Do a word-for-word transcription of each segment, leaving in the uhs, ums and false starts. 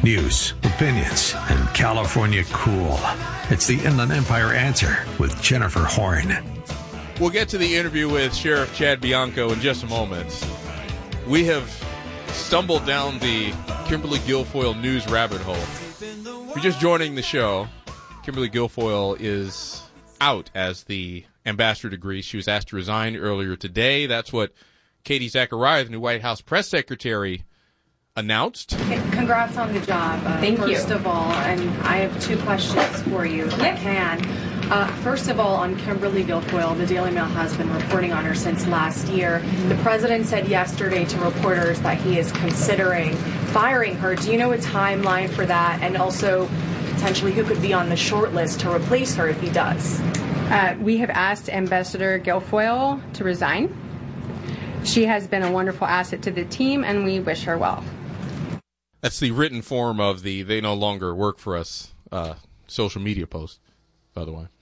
News, opinions, and California cool. It's the Inland Empire Answer with Jennifer Horn. We'll get to the interview with Sheriff Chad Bianco in just a moment. We have stumbled down the Kimberly Guilfoyle news rabbit hole. If you're just joining the show, Kimberly Guilfoyle is out as the ambassador to Greece. She was asked to resign earlier today. That's what Katie Zachariah, the new White House press secretary, announced. Congrats on the job. Uh, Thank first you. First of all, and I have two questions for you, if I can. Uh, first of all, on Kimberly Guilfoyle, the Daily Mail has been reporting on her since last year. The president said yesterday to reporters that he is considering firing her. Do you know a timeline for that? And also, potentially, who could be on the short list to replace her if he does? Uh, we have asked Ambassador Guilfoyle to resign. She has been a wonderful asset to the team, and we wish her well. That's the written form of the "they no longer work for us" uh, social media post, by the way.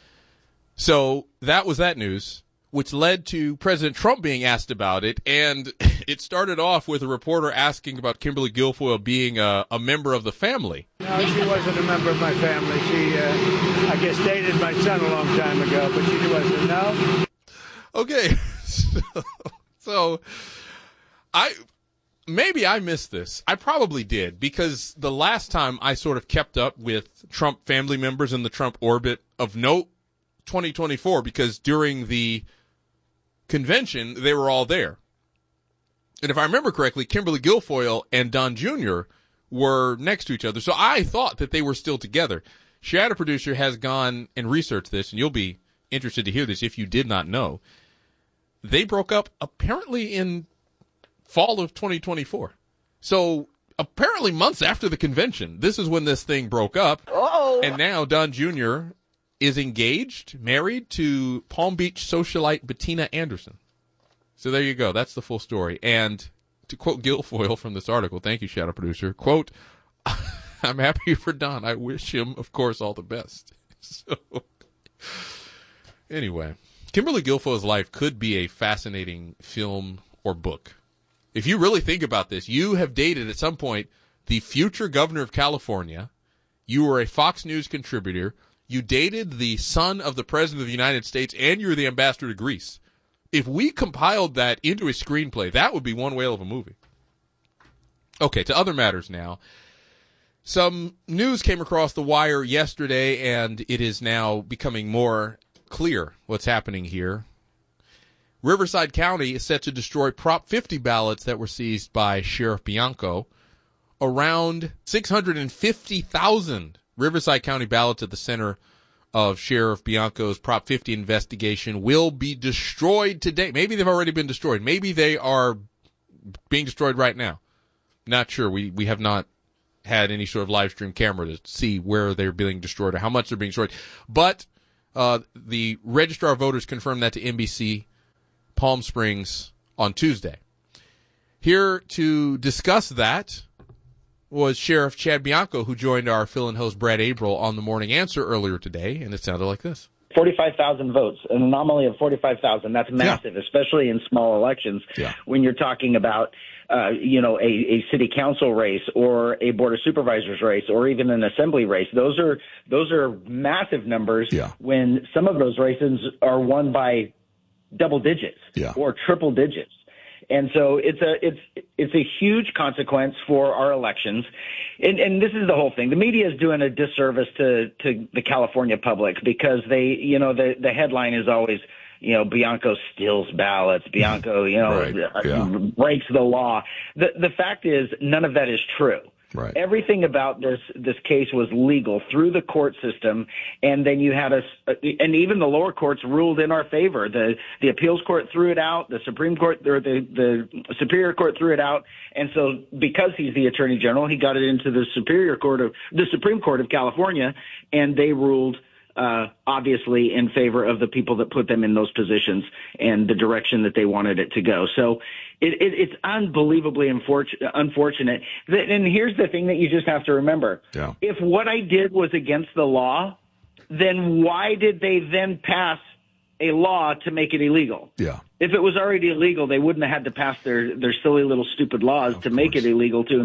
So that was that news, which led to President Trump being asked about it, and it started off with a reporter asking about Kimberly Guilfoyle being a, a member of the family. No, she wasn't a member of my family. She, uh, I guess, dated my son a long time ago, but she wasn't. No. Okay, so, so I... Maybe I missed this. I probably did, because the last time I sort of kept up with Trump family members in the Trump orbit of note, twenty twenty-four, because during the convention, they were all there. And if I remember correctly, Kimberly Guilfoyle and Don Junior were next to each other. So I thought that they were still together. Shadow Producer has gone and researched this, and you'll be interested to hear this if you did not know. They broke up apparently in fall of twenty twenty-four. So apparently months after the convention, this is when this thing broke up. Uh-oh. And now Don Junior is engaged, married to Palm Beach socialite Bettina Anderson. So there you go. That's the full story. And to quote Guilfoyle from this article, thank you, Shadow Producer, quote, "I'm happy for Don. I wish him, of course, all the best." So anyway, Kimberly Guilfoyle's life could be a fascinating film or book. If you really think about this, you have dated at some point the future governor of California. You were a Fox News contributor. You dated the son of the president of the United States, and you're the ambassador to Greece. If we compiled that into a screenplay, that would be one whale of a movie. Okay, to other matters now. Some news came across the wire yesterday, and it is now becoming more clear what's happening here. Riverside County is set to destroy Prop fifty ballots that were seized by Sheriff Bianco. Around six hundred fifty thousand Riverside County ballots at the center of Sheriff Bianco's Prop fifty investigation will be destroyed today. Maybe they've already been destroyed. Maybe they are being destroyed right now. Not sure. We, we have not had any sort of live stream camera to see where they're being destroyed or how much they're being destroyed. But uh, the Registrar of Voters confirmed that to N B C Palm Springs on Tuesday. Here to discuss that was Sheriff Chad Bianco, who joined our fill-in host Brad Averill on the Morning Answer earlier today, and it sounded like this. forty-five thousand votes, an anomaly of forty-five thousand. That's massive, yeah. Especially in small elections yeah. when you're talking about, uh, you know, a, a city council race or a board of supervisors race or even an assembly race. Those are those are massive numbers yeah. when some of those races are won by double digits yeah. or triple digits. And so it's a it's it's a huge consequence for our elections. And, and this is the whole thing. The media is doing a disservice to, to the California public because they, you know, the, the headline is always, you know, Bianco steals ballots. Bianco, you know, right. yeah. breaks the law. The the fact is none of that is true. Right. Everything about this this case was legal through the court system, and then you had a, and even the lower courts ruled in our favor. The the appeals court threw it out, the Supreme Court or the the Superior Court threw it out, and so because he's the Attorney General, he got it into the Superior Court of the Supreme Court of California, and they ruled uh, obviously in favor of the people that put them in those positions and the direction that they wanted it to go. So it, it, it's unbelievably unfortunate, unfortunate. And here's the thing that you just have to remember. Yeah. If what I did was against the law, then why did they then pass a law to make it illegal? Yeah. If it was already illegal, they wouldn't have had to pass their, their silly little stupid laws of to make course. It illegal to